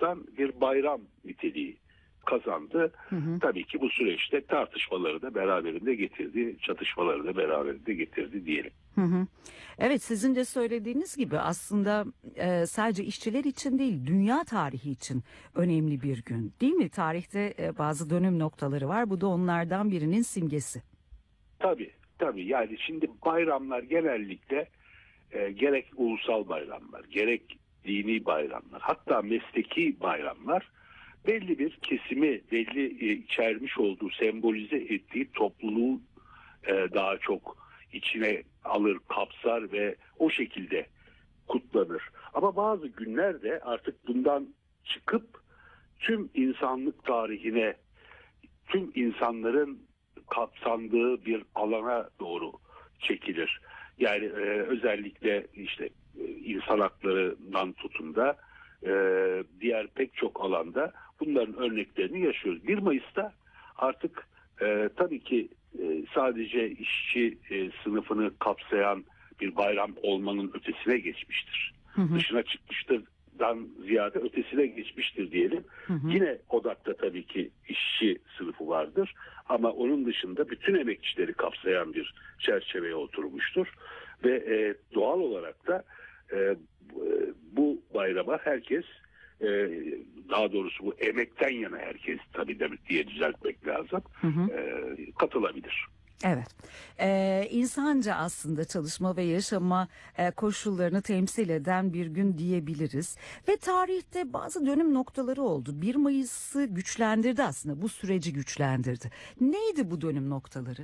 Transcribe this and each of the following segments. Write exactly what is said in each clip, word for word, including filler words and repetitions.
açıdan bir bayram niteliği kazandı. Hı hı. Tabii ki bu süreçte tartışmaları da beraberinde getirdi, çatışmaları da beraberinde getirdi diyelim. Hı hı. Evet, sizin de söylediğiniz gibi aslında e, sadece işçiler için değil, dünya tarihi için önemli bir gün, değil mi? Tarihte e, bazı dönüm noktaları var. Bu da onlardan birinin simgesi. Tabii, tabii. Yani şimdi bayramlar genellikle e, gerek ulusal bayramlar, gerek dini bayramlar, hatta mesleki bayramlar belli bir kesimi, belli e, içermiş olduğu, sembolize ettiği topluluğu e, daha çok içine alır, kapsar ve o şekilde kutlanır. Ama bazı günler de artık bundan çıkıp tüm insanlık tarihine, tüm insanların kapsandığı bir alana doğru çekilir. Yani e, özellikle işte e, insan haklarından tutun da e, diğer pek çok alanda bunların örneklerini yaşıyoruz. bir Mayıs'ta artık e, tabii ki e, sadece işçi e, sınıfını kapsayan bir bayram olmanın ötesine geçmiştir. Hı hı. Dışına çıkmıştır dan ziyade ötesine geçmiştir diyelim. Hı hı. Yine odakta tabii ki işçi sınıfı vardır ama onun dışında bütün emekçileri kapsayan bir çerçeveye oturmuştur ve e, doğal olarak da e, bu bayrama herkes, e, daha doğrusu bu emekten yana herkes tabii demek diye düzeltmek lazım, Hı hı. e, katılabilir. Evet, ee, insanca aslında çalışma ve yaşama e, koşullarını temsil eden bir gün diyebiliriz. Ve tarihte bazı dönüm noktaları oldu. bir Mayıs'ı güçlendirdi aslında, bu süreci güçlendirdi. Neydi bu dönüm noktaları?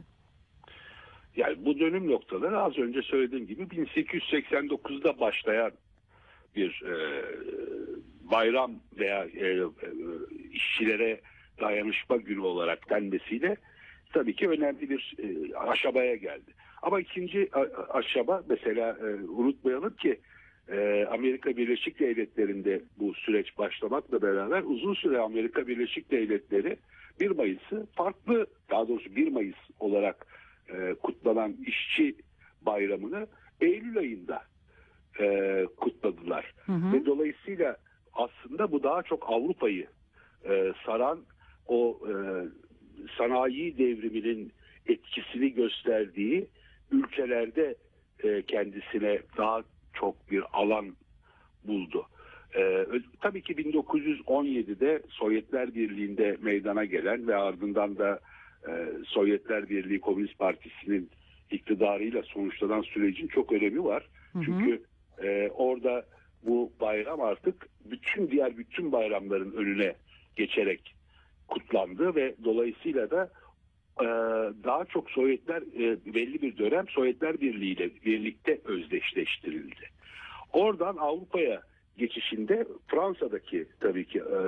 Yani bu dönüm noktaları az önce söylediğim gibi bin sekiz yüz seksen dokuzda başlayan bir e, bayram veya e, e, işçilere dayanışma günü olarak denmesiyle tabii ki önemli bir e, aşamaya geldi. Ama ikinci a- aşama mesela e, unutmayalım ki e, Amerika Birleşik Devletleri'nde bu süreç başlamakla beraber uzun süre Amerika Birleşik Devletleri bir Mayıs'ı farklı, daha doğrusu bir Mayıs olarak e, kutlanan işçi bayramını Eylül ayında e, kutladılar. Hı hı. Ve dolayısıyla aslında bu daha çok Avrupa'yı e, saran o e, sanayi devriminin etkisini gösterdiği ülkelerde e, kendisine daha çok bir alan buldu. E, tabii ki bin dokuz yüz on yedide Sovyetler Birliği'nde meydana gelen ve ardından da e, Sovyetler Birliği Komünist Partisi'nin iktidarıyla sonuçlanan sürecin çok önemi var. Hı hı. Çünkü e, orada bu bayram artık bütün diğer bütün bayramların önüne geçerek kutlandı ve dolayısıyla da e, daha çok Sovyetler e, belli bir dönem Sovyetler Birliği ile birlikte özdeşleştirildi. Oradan Avrupa'ya geçişinde Fransa'daki tabii ki e,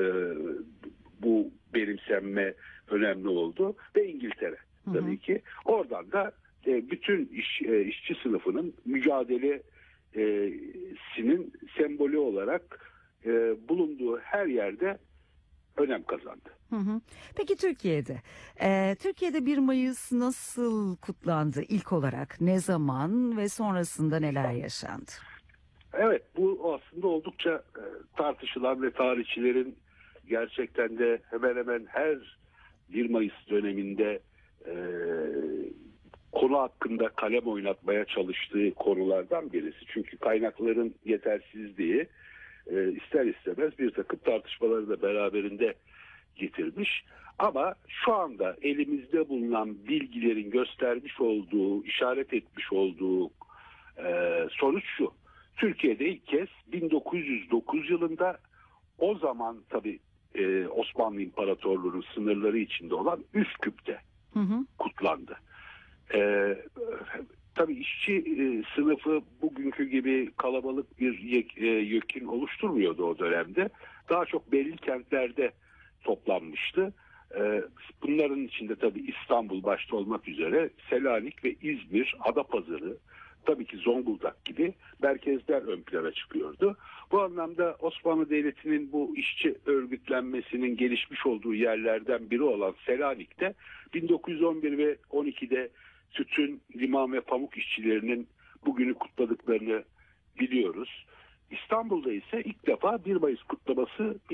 bu benimsenme önemli oldu ve İngiltere tabii Hı hı. ki. Oradan da e, bütün iş, e, işçi sınıfının mücadelesinin sembolü olarak e, bulunduğu her yerde önem kazandı. Hı hı. Peki Türkiye'de, Ee, Türkiye'de bir Mayıs nasıl kutlandı ilk olarak? Ne zaman ve sonrasında neler yaşandı? Evet, bu aslında oldukça e, tartışılan ve tarihçilerin gerçekten de hemen hemen her bir Mayıs döneminde e, konu hakkında kalem oynatmaya çalıştığı konulardan birisi. Çünkü kaynakların yetersizliği e, ister istemez bir takım tartışmaları da beraberinde getirmiş. Ama şu anda elimizde bulunan bilgilerin göstermiş olduğu, işaret etmiş olduğu e, sonuç şu. Türkiye'de ilk kez bin dokuz yüz dokuz yılında, o zaman tabii e, Osmanlı İmparatorluğu'nun sınırları içinde olan Üsküp'te Hı hı. kutlandı. E, tabii işçi e, sınıfı bugünkü gibi kalabalık bir yek, e, yökin oluşturmuyordu o dönemde. Daha çok belli kentlerde toplanmıştı. E, bunların içinde tabii İstanbul başta olmak üzere Selanik ve İzmir, Adapazarı, tabii ki Zonguldak gibi merkezler ön plana çıkıyordu. Bu anlamda Osmanlı Devleti'nin bu işçi örgütlenmesinin gelişmiş olduğu yerlerden biri olan Selanik'te bin dokuz yüz on bir ve on ikide tütün, liman ve pamuk işçilerinin bugünü kutladıklarını biliyoruz. İstanbul'da ise ilk defa bir Mayıs kutlaması